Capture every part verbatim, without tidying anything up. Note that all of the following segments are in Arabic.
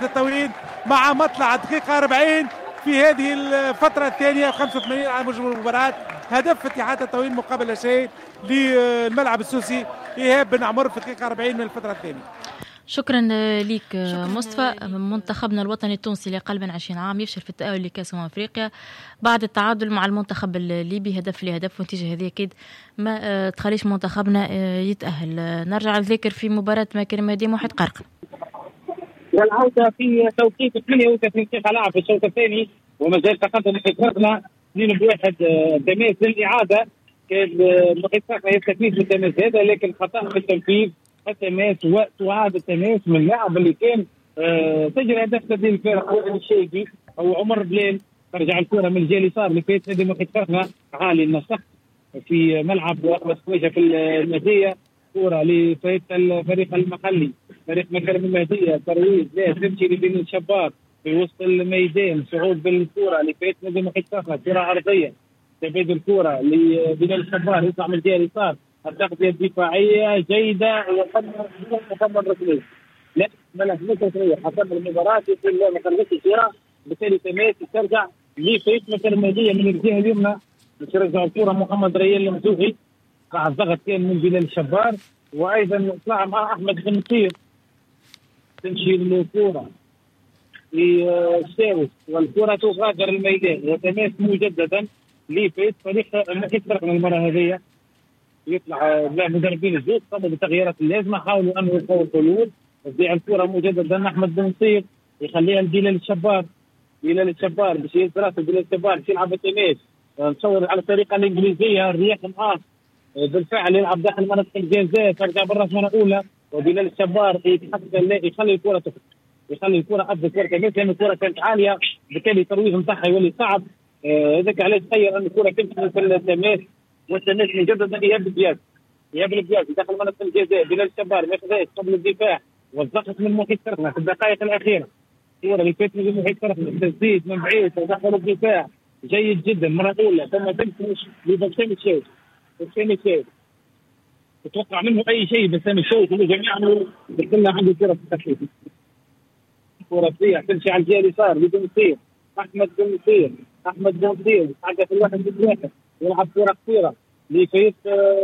اتحاد التوين مع مطلع الدقيقة أربعين في هذه الفترة الثانية خمسة وثمانين على مجموع المباراة. هدف اتحاد التوين مقابل لا شيء للملعب السوسي إيهاب بن عمر في الدقيقة أربعين من الفترة الثانية. شكرا ليك مصطفى. منتخبنا الوطني التونسي لقلب عشرين عام يفشل في التأهل لكأس أمم أفريقيا بعد التعادل مع المنتخب الليبي هدف لهدف، والنتيجة هذه أكيد ما تخليش منتخبنا يتأهل. نرجع نذكر في مباراة ماكر مديم واحد قرقم والعودة في توقيت ثمانية وثلاثين دقيقة لعب في الشوط الثاني وما زال تقدم محيطنا اثنين بواحد تماس للإعادة. كان محيطنا يستفيد من التماس هذا لكن خطأ في التنفيذ التماس وتعاد التماس من اللاعب اللي كان آه سجل هدف تبديل الفارق هو الشيبي او عمر بلال. ترجع الكره من الجهه اليسار لفايت نادي محيطنا عالي النسق في ملعب احمد خويجه في المهديه. كره لفايت الفريق المحلي فريق مكرم المهديه ترويج لا تمشي لبن الشباب في وسط الميدان صعود بالكره لفايت نادي محيطنا كره ارضيه تبادل الكره لبن الشباب يطلع من الجهه اليسار. التغطية الدفاعية جيدة وحكم الركنية لا ملك ركنية حكم المباراة يقول لا ما خرجتش الكرة بالتالي تماس ترجع لفريق مثل المهدية من الجهة اليمنى ترجع الكرة محمد ريال المزوغي قاع الضغط كان من بلال الشبار وأيضا طلع مع أحمد بن نصير تمشي الكرة للشاوس والكرة تغادر الميدان وتماس مجددا لفريق فريق فرق من المرة هذه. يطلع مدربين الزوج قاموا بالتغييرات اللازمه حاولوا ان يلقوا الحلول. تضيع الكره مجددا احمد بن نصير يخليها لبلال الشبار بلال الشبار باش يدرس بلال الشبار باش يلعب التماس نصور على الطريقه الانجليزيه الرياح معاه بالفعل يلعب داخل منطقه الجزاء ترجع بالراس مره اولى وبلال الشبار يخلي الكره تخرج يخلي الكره قبل الكره تماس لان الكره كانت عاليه بالتالي الترويج نتاعها يولي صعب. هذاك علاش تخيل ان الكره تمشي في التماس والتماس مجددا اياب البياز اياب البياز داخل منطقه الجزاء بلال الشبار ما خذاش قبل الدفاع والضغط من محيط فرقنا في الدقائق الاخيره. الكره اللي فاتت من محيط فرقنا التسديد من بعيد تدخل الدفاع جيد جدا مره اولى ثم تمشي لبسام الشاوي. بسام الشاوي تتوقع منه اي شيء بسام الشاوي اللي جميعا كلنا عنده كره في التخفيف. كره فيها تمشي على الجهه اليسار بدون نصير احمد بن نصير احمد بن نصير حاجه في الواحد ضد واحد يلعب كره قصيره لكيف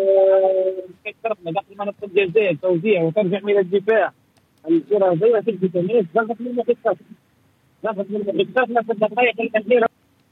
كرفنا داخل منطقه الجزاء توزيع وترجع الى الدفاع. الكره زي تجي تميز ضغط من المحيطات ضغط من المحيطات في الدقائق الاخيره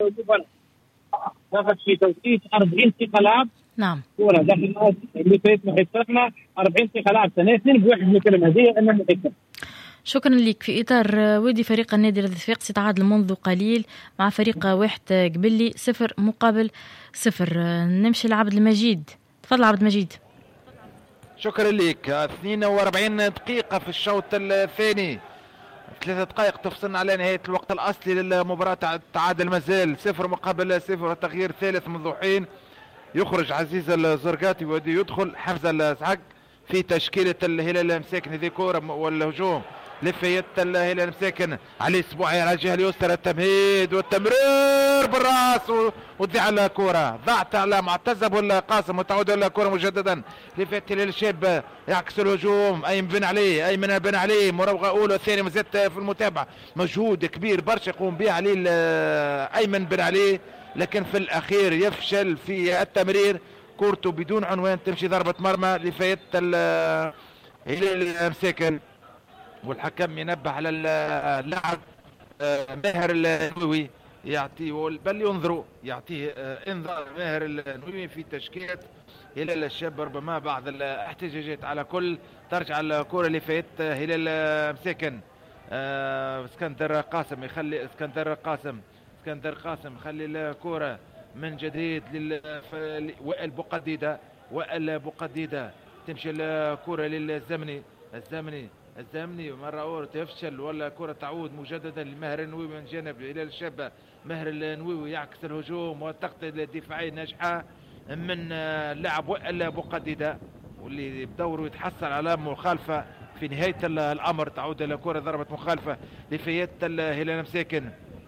ضغط في توقيت أربعين دقيقه لعب. نعم كره داخل اللي فات محيطاتنا أربعين دقيقه لعب سنه اثنين بواحد من الكلمه هذه ان المحيطات. شكرا لك. في إطار ودي فريق النادي الصفاقسي تعادل منذ قليل مع فريق واحد قبلي صفر مقابل صفر. نمشي لعبد المجيد. تفضل عبد المجيد. شكرا لك. اثنين وأربعين دقيقة في الشوط الثاني ثلاثة دقائق تفصلنا على نهاية الوقت الأصلي للمباراة. التعادل مازال صفر مقابل صفر وتغيير ثالث منذ حين يخرج عزيز الزرقاتي ودي يدخل حمزة الزعق في تشكيلة الهلال المساكن. هذه كورة والهجوم لفيت الهلال المساكن علي اسبوعي على الجهة اليسرى التمهيد والتمرير بالراس وتضيع الكرة ضاعت على معتز ابو القاسم وتعود الكرة مجددا لفيت الهلال الشاب يعكس الهجوم ايمن بن علي ايمن بن علي مراوغة اولى وثانية مازالت في المتابعة مجهود كبير برشا يقوم به علي ايمن بن علي لكن في الاخير يفشل في التمرير. كورته بدون عنوان تمشي ضربة مرمى لفيت الهلال المساكن والحكم ينبه على اللاعب ماهر النووي يعطيه بل ينظروا يعطيه انذار ماهر النووي في تشكيلة هلال الشاب ربما بعض الاحتجاجات. على كل ترجع الكرة لفيت هلال مساكن. اسكندر قاسم يخلي اسكندر قاسم اسكندر قاسم يخلي الكرة من جديد لوائل بوقديدة وائل بوقديدة تمشي الكرة للزمني الزمني الزمني مرة أخرى تفشل ولا كرة تعود مجددا لماهر النووي من جانب هلال الشابة. ماهر النووي يعكس الهجوم والتغطية الدفاعية الناجحة من لاعب وائل بوقديدة واللي بدوره يتحصل على مخالفة في نهاية الأمر. تعود الكرة ضربة مخالفة لفيات الهلال المساكن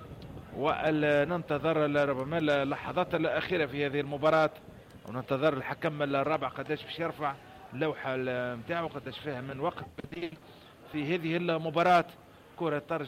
وننتظر ربما اللحظات الأخيرة في هذه المباراة وننتظر الحكم الرابع قداش باش يرفع اللوحة متاعه قداش فيها من وقت بديل في هذه المباراة. كرة ترجع